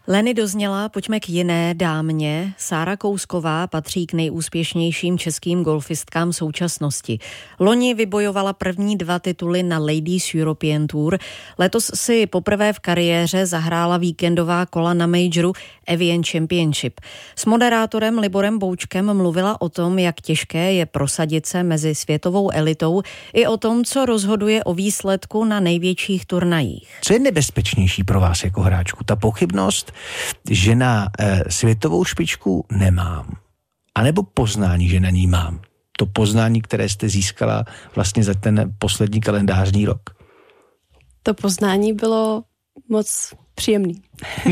Leny dozněla, pojďme k jiné dámě. Sára Kousková patří k nejúspěšnějším českým golfistkám současnosti. Loni vybojovala první 2 tituly na Ladies European Tour. Letos si poprvé v kariéře zahrála víkendová kola na majoru Evian Championship. S moderátorem Liborem Boučkem mluvila o tom, jak těžké je prosadit se mezi světovou elitou, i o tom, co rozhoduje o výsledku na největších turnajích. Co je nebezpečnější pro vás jako hráčku? Ta pochybnost, že na světovou špičku nemám, anebo poznání, že na ní mám? To poznání, které jste získala vlastně za ten poslední kalendářní rok. To poznání bylo moc příjemný.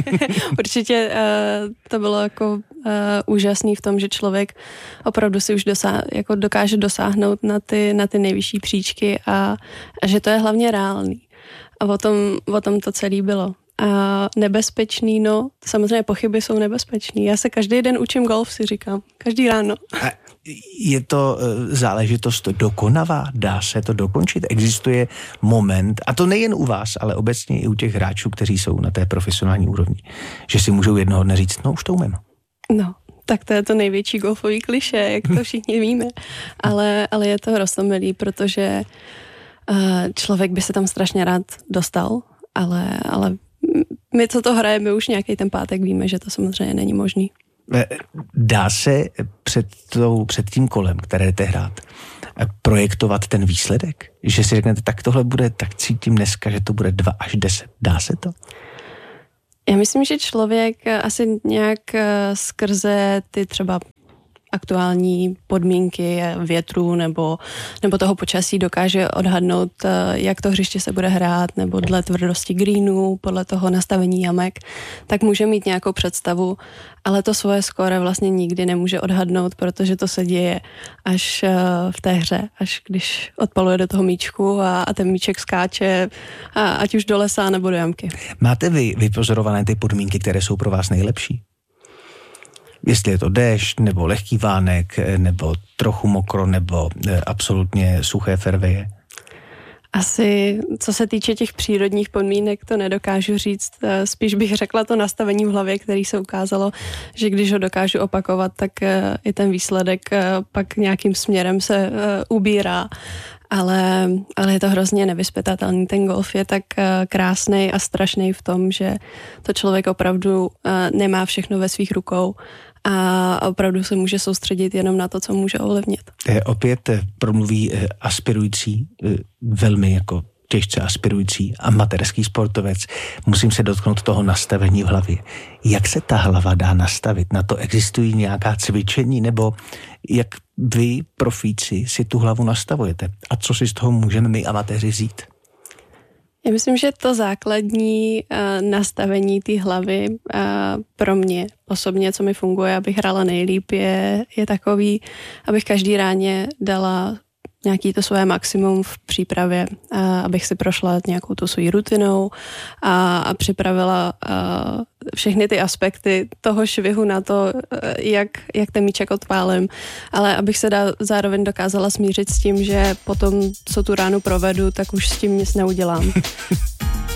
Určitě to bylo jako úžasný v tom, že člověk opravdu si už dokáže dosáhnout na ty nejvyšší příčky a že to je hlavně reálný. A o tom to celé bylo. A nebezpečný, no, samozřejmě pochyby jsou nebezpečný. Já se každý den učím golf, si říkám. Každý ráno. A je to záležitost dokonavá? Dá se to dokončit? Existuje moment, a to nejen u vás, ale obecně i u těch hráčů, kteří jsou na té profesionální úrovni, že si můžou jednoho dne říct, no už to umím. No, tak to je to největší golfový klišé, jak to všichni víme. Ale je to roztomilý, protože člověk by se tam strašně rád dostal, ale my, co to hrajeme už nějaký ten pátek, víme, že to samozřejmě není možný. Dá se před tím kolem, které jdete hrát, projektovat ten výsledek? Že si řeknete, tak tohle bude, tak cítím dneska, že to bude 2 až 10. Dá se to? Já myslím, že člověk asi nějak skrze ty třeba aktuální podmínky větru nebo toho počasí dokáže odhadnout, jak to hřiště se bude hrát, nebo dle tvrdosti greenů, podle toho nastavení jamek, tak může mít nějakou představu, ale to svoje skóre vlastně nikdy nemůže odhadnout, protože to se děje až v té hře, až když odpaluje do toho míčku a ten míček skáče, ať už do lesa nebo do jamky. Máte vy vypozorované ty podmínky, které jsou pro vás nejlepší? Jestli je to déšť, nebo lehký vánek, nebo trochu mokro, nebo absolutně suché fairwaye? Asi, co se týče těch přírodních podmínek, to nedokážu říct. Spíš bych řekla to nastavení v hlavě, který se ukázalo, že když ho dokážu opakovat, tak i ten výsledek pak nějakým směrem se ubírá. Ale je to hrozně nevyzpytatelný. Ten golf je tak krásnej a strašný v tom, že to člověk opravdu nemá všechno ve svých rukou a opravdu se může soustředit jenom na to, co může ovlivnit. Opět promluví aspirující, velmi jako těžce aspirující amatérský sportovec. Musím se dotknout toho nastavení v hlavě. Jak se ta hlava dá nastavit? Na to existují nějaká cvičení, nebo jak vy, profíci, si tu hlavu nastavujete? A co si z toho můžeme my amatéři vzít? Já myslím, že to základní nastavení té hlavy pro mě osobně, co mi funguje, abych hrála nejlíp, je takový, abych každý ráně dala nějaký to svoje maximum v přípravě, abych si prošla nějakou tu svou rutinou a připravila všechny ty aspekty toho švihu na to, jak ten míček odpálím, ale abych se zároveň dokázala smířit s tím, že potom, co tu ránu provedu, tak už s tím nic neudělám.